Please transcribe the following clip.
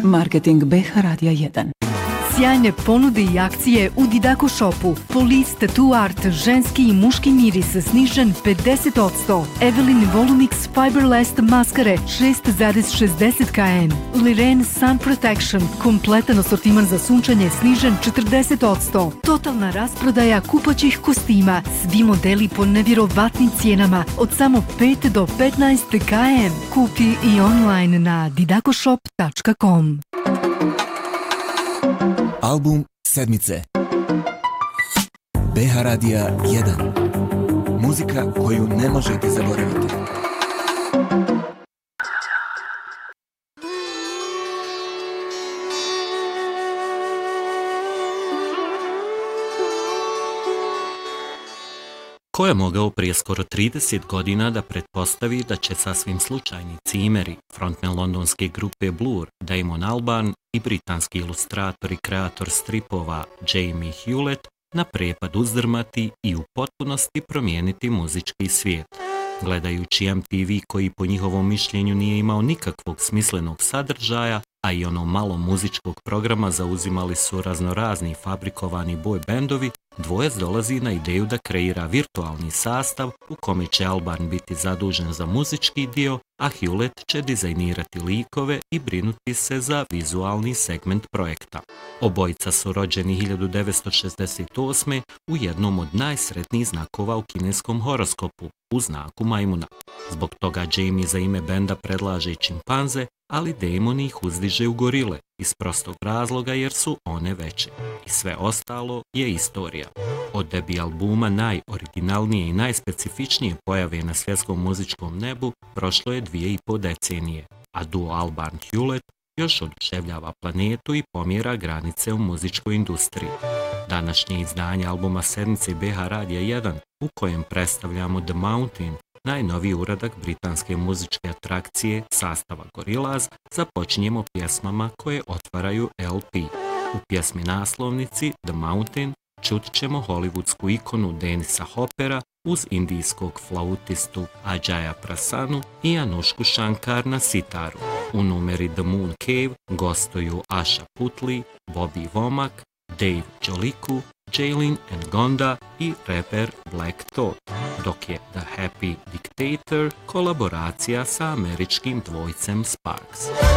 Marketing BH Radija 1. Sjajne ponude i akcije u Didako Shopu. Police Tattoo Art, ženski i muški miris snižen 50%. Evelyn Volumix Fiberless maskare 6,60 kn. Liren Sun Protection, kompletan asortiman za sunčanje snižen 40%. Totalna rasprodaja kupaćih kostima. Svi modeli po nevjerovatnim cijenama od samo 5 do 15 kn. Kupi i online na didakoshop.com. Album sedmice. BH Radija 1. Muzika koju ne možete zaboraviti. Ko je mogao prije skoro 30 godina da pretpostavi da će sasvim slučajni cimeri, frontman londonske grupe Blur, Damon Albarn i britanski ilustrator i kreator stripova Jamie Hewlett na prepad uzdrmati i u potpunosti promijeniti muzički svijet. Gledajući MTV koji po njihovom mišljenju nije imao nikakvog smislenog sadržaja, a i ono malo muzičkog programa zauzimali su raznorazni fabrikovani boy bandovi, dvojac dolazi na ideju da kreira virtualni sastav u kome će Albarn biti zadužen za muzički dio, a Hewlett će dizajnirati likove i brinuti se za vizualni segment projekta. Obojica su rođeni 1968. u jednom od najsretnijih znakova u kineskom horoskopu, u znaku majmuna. Zbog toga Jamie za ime benda predlaže čimpanze, ali Damon ih uzdiže u gorile, iz prostog razloga jer su one veće. I sve ostalo je istorija. Od debi albuma najoriginalnije i najspecifičnije pojave na svjetskom muzičkom nebu prošlo je 2,5 decenije, a duo Albarn-Hewlett još oduševljava planetu i pomjera granice u muzičkoj industriji. Današnje izdanje albuma sedmice BH Radija 1, u kojem predstavljamo The Mountain, najnoviji uradak britanske muzičke atrakcije sastava Gorillaz, započinjemo pjesmama koje otvaraju LP. U pjesmi naslovnici The Mountain čut ćemo hollywoodsku ikonu Denisa Hoppera uz indijskog flautistu Ajaya Prasanu i Anushku Shankar na sitaru. U numeri The Moon Cave gostuju Asha Putli, Bobby Womack, Dave Joliku, Jaylin Ngonda i reper Black Thought, dok je The Happy Dictator kolaboracija sa američkim dvojcem Sparks.